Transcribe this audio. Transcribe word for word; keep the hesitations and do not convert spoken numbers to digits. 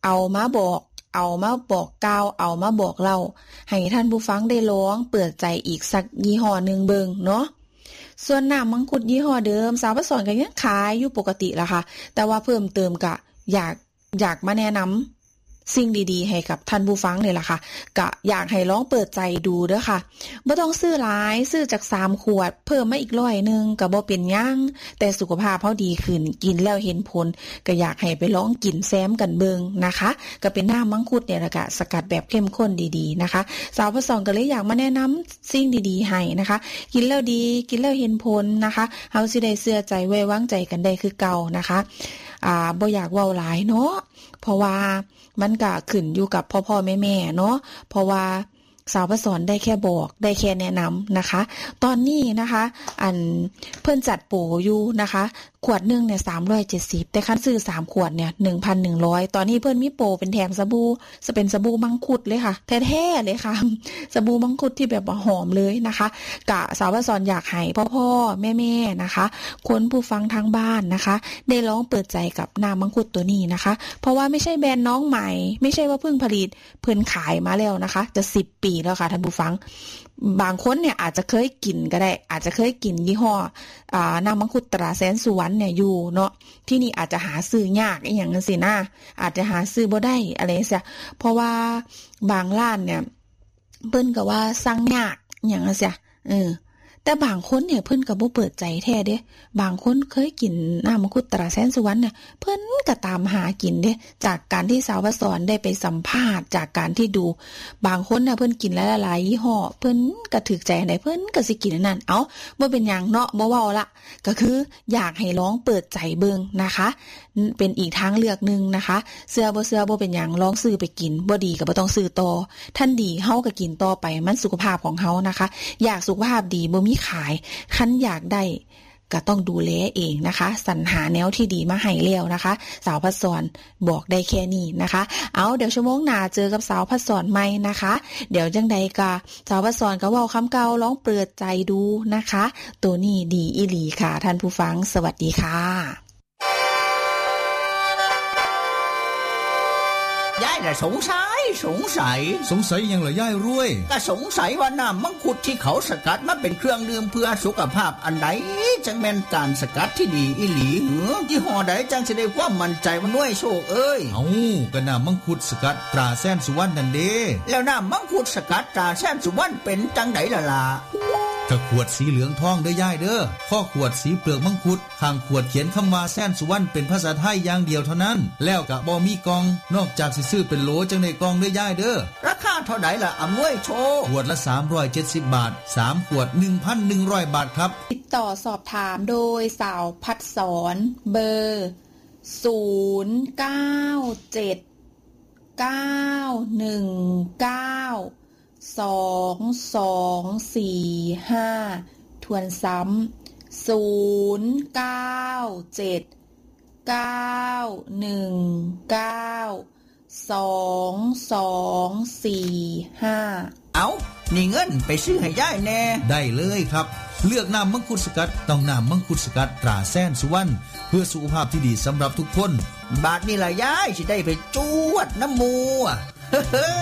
เอามาบอกเอามาบอกกล่าวเอามาบอกเล่าให้ท่านผู้ฟังได้ลองเปิดใจอีกสักยี่ห้อนึงเบิ่งเนาะส่วนน้ำมังคุดยี่ห้อเดิมสาวประสอนก็ยังขายอยู่ปกติล่ะค่ะแต่ว่าเพิ่มเติมก็อยากอยากมาแนะนำสิ่งดีๆให้กับท่านผู้ฟังนี่แหละค่ะก็อยากให้ลองเปิดใจดูเด้อค่ะบ่ต้องซื้อหลายซื้อจากสามขวดเพิ่มมาอีกร้อยนึงก็บ่เป็นหยังแต่สุขภาพเฮาดีขึ้นกินแล้วเห็นผลก็อยากให้ไปลองกินแซมกันเบิ่งนะคะก็เป็นน้ำมังคุดเนี่ยแหละค่ะสกัดแบบเข้มข้นดีๆนะคะสาวประสองก็เลยอยากมาแนะนำสิ่งดีๆให้นะคะกินแล้วดีกินแล้วเห็นผลนะคะเฮาสิได้เชื่อใจไว้วางใจกันได้คือเก่านะคะอ่าบ่อยากเว้าหลายเนาะเพราะว่ามันก็ขึ้นอยู่กับพ่อๆแม่ๆเนาะเพราะว่าสาวประสอนได้แค่บอกได้แค่แนะนำนะคะตอนนี้นะคะอันเพิ่นจัดโปรอยู่นะคะขวดนึงเนี่ยสามร้อยเจ็ดสิบแต่คันซื้อสามขวดเนี่ย หนึ่งพันหนึ่งร้อย ตอนนี้เพิ่นมีโปรเป็นแถมสบู่จะเป็นสบู่มังคุดเลยค่ะแท้ๆเลยค่ะสบู่มังคุดที่แบบหอมเลยนะคะกะสาวประสอนอยากให้พ่อๆแม่ๆนะคะคนผู้ฟังทางบ้านนะคะได้ลองเปิดใจกับน้ำมังคุดตัวนี้นะคะเพราะว่าไม่ใช่แบรนด์น้องใหม่ไม่ใช่ว่าเพิ่งผลิตเพิ่นขายมาแล้วนะคะจะสิบปีแล้วค่ะท่านผู้ฟังบางคนเนี่ยอาจจะเคยกินก็ได้อาจจะเคยกินยี่ห้ออ่าน้ำมังคุดตราแสนสุวรรณเนี่ยอยู่เนาะที่นี่อาจจะหาซื้อยากอีหยังจังซี่นะอาจจะหาซื้อบ่ได้อะไรเสียเพราะว่าบางร้านเนี่ยเพิ่นก็ว่าสั่งยากอีหยังจังซี่เออแต่บางคนเนี่ยเพิ่นก็บ่เปิดใจแท้เด้บางคนเคยกินน้ำมังคุดตราแสนสุวรรณเนี่ยเพิ่นก็ตามหากินเด้จากการที่สาวสอนได้ไปสัมภาษณ์จากการที่ดูบางคนน่ะเพิ่นกินหลายๆยี่ห้อเพิ่นก็ถูกใจอันใดเพิ่นก็สิกินอันนั้นเอ้าบ่เป็นหยังเนาะบ่เว้าละก็คืออยากให้ลองเปิดใจเบิ่งนะคะเป็นอีกทางเลือกนึงนะคะเสื้อบ่เสื้อบ่เป็นหยังลองซื้อไปกินบ่ดีก็บ่ต้องซื้อต่อท่านดีเฮาก็กินต่อไปมันสุขภาพของเฮานะคะอยากสุขภาพดีบ่มีขายคันอยากได้ก็ต้องดูแลเองนะคะสรรหาแนวที่ดีมาให้แล้วนะคะสาวพัดสอนบอกได้แค่นี้นะคะเอาเดี๋ยวชั่วโมงหน้าเจอกับสาวพัดสอนใหม่นะคะเดี๋ยวจังใดก็สาวพัดสอนก็เว้าคำเก่าลองเปิดใจดูนะคะตัวนี้ดีอีหลีค่ะท่านผู้ฟังสวัสดีค่ะยายน่ะสงสัยสงสัยสงสัยยังเหรอยายรวยก็สงสัยว่าน้ำมังคุดที่เขาสกัดมาเป็นเครื่องดื่มเพื่อสุขภาพอันใดจังแม่นการสกัดที่ดีอีหลีหือยี่ห้อใดจังสิได้ความมั่นใจว่าน้วยโชคเอ้ยเอ้าก็น้ำมังคุดสกัดตราแสนสุวรรณนั่นเด้แล้วน้ำมังคุดสกัดตราแสนสุวรรณเป็นจังไดล่ะล่ะก็ขวดสีเหลืองทองเด้อยายเด้อข้อขวดสีเปลือกมังคุดข้างขวดเขียนคำว่าแสนสุวรรณเป็นภาษาไทยอย่างเดียวเท่านั้นแล้วก็บ่มีกล่องนอกจากสิซื้อเป็นโหลจังได้กล่องเด้อยายเด้อราคาเท่าใดล่ะอำนวยโชคขวดละสามร้อยเจ็ดสิบบาทสามขวด หนึ่งพันหนึ่งร้อย บาทครับติดต่อสอบถามโดยสาวพัดสอนเบอร์ศูนย์ เก้า เจ็ด เก้า หนึ่ง เก้า สอง สอง สี่ ห้าทวนซ้ำศูนย์ เก้า เจ็ด เก้า หนึ่ง เก้า สอง สอง สี่ ห้าเอานี่เงินไปซื้อให้ยายแน่ได้เลยครับเลือกน้ำมังคุดสกัดต้องน้ำมังคุดสกัดตราแสนสุวรรณเพื่อสุขภาพที่ดีสำหรับทุกคนบาดนี้ล่ะยายสิได้ไปจวดน้ำมู